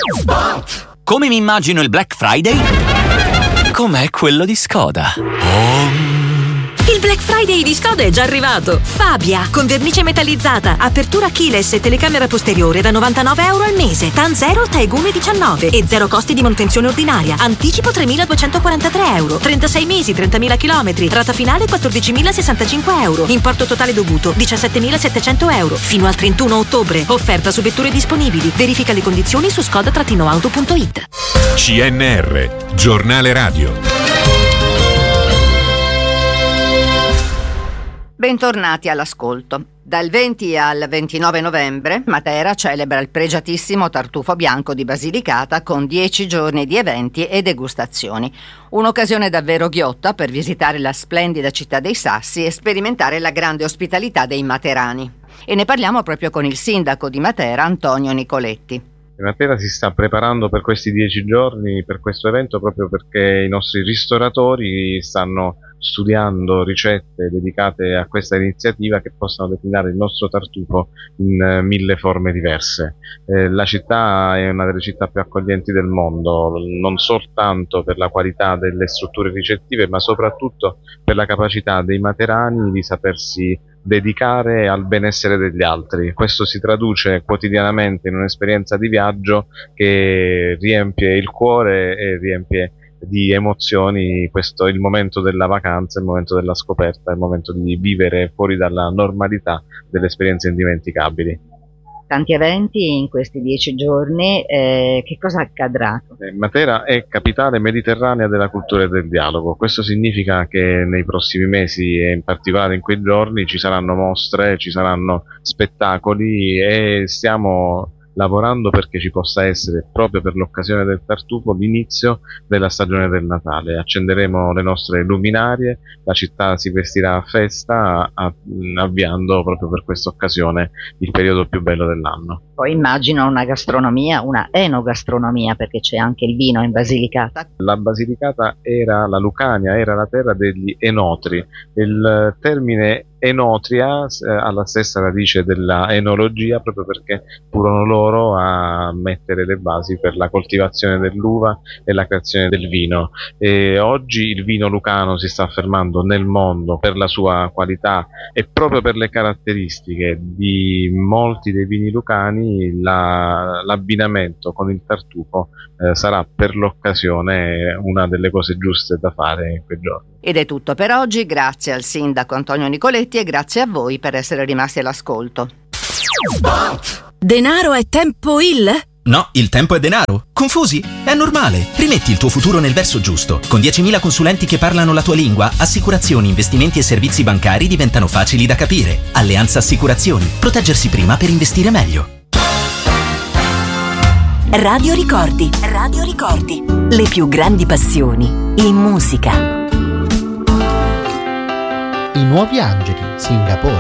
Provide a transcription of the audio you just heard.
Come mi immagino il Black Friday? Com'è quello di Skoda. Il Black Friday di Skoda è già arrivato. Fabia, con vernice metallizzata, apertura keyless e telecamera posteriore da €99 al mese. TAN 0, Taegumi 19 e 0 costi di manutenzione ordinaria. Anticipo €3.243. 36 mesi, 30.000 chilometri. Rata finale €14.065. Importo totale dovuto €17.700. Fino al 31 ottobre. Offerta su vetture disponibili. Verifica le condizioni su skoda-auto.it. CNR, giornale radio. Bentornati all'ascolto. Dal 20 al 29 novembre Matera celebra il pregiatissimo tartufo bianco di Basilicata con 10 giorni di eventi e degustazioni. Un'occasione davvero ghiotta per visitare la splendida città dei Sassi e sperimentare la grande ospitalità dei materani. E ne parliamo proprio con il sindaco di Matera, Antonio Nicoletti. Matera si sta preparando per questi 10 giorni, per questo evento, proprio perché i nostri ristoratori stanno studiando ricette dedicate a questa iniziativa che possano declinare il nostro tartufo in 1000 forme diverse. La città è una delle città più accoglienti del mondo, non soltanto per la qualità delle strutture ricettive, ma soprattutto per la capacità dei materani di sapersi dedicare al benessere degli altri. Questo si traduce quotidianamente in un'esperienza di viaggio che riempie il cuore e riempie di emozioni. Questo è il momento della vacanza, il momento della scoperta, il momento di vivere fuori dalla normalità delle esperienze indimenticabili. Tanti eventi in questi 10 giorni, che cosa accadrà? Matera è capitale mediterranea della cultura e del dialogo. Questo significa che nei prossimi mesi e in particolare in quei giorni ci saranno mostre, ci saranno spettacoli e stiamo lavorando perché ci possa essere, proprio per l'occasione del tartufo, l'inizio della stagione del Natale. Accenderemo le nostre luminarie, la città si vestirà a festa, avviando proprio per questa occasione il periodo più bello dell'anno. Poi immagino una gastronomia, una enogastronomia, perché c'è anche il vino in Basilicata. La Basilicata era la Lucania, era la terra degli enotri. Il termine enotria ha la stessa radice della enologia, proprio perché furono loro a mettere le basi per la coltivazione dell'uva e la creazione del vino. E oggi il vino lucano si sta affermando nel mondo per la sua qualità e proprio per le caratteristiche di molti dei vini lucani. L'abbinamento con il tartufo sarà per l'occasione una delle cose giuste da fare in quei giorni. Ed è tutto per oggi, grazie al sindaco Antonio Nicoletti e grazie a voi per essere rimasti all'ascolto. Denaro è tempo il? No, il tempo è denaro. Confusi? È normale. Rimetti il tuo futuro nel verso giusto. Con 10.000 consulenti che parlano la tua lingua, assicurazioni, investimenti e servizi bancari diventano facili da capire. Alleanza Assicurazioni. Proteggersi prima per investire meglio. Radio Ricordi. Radio Ricordi. Le più grandi passioni in musica. I Nuovi Angeli, Singapore.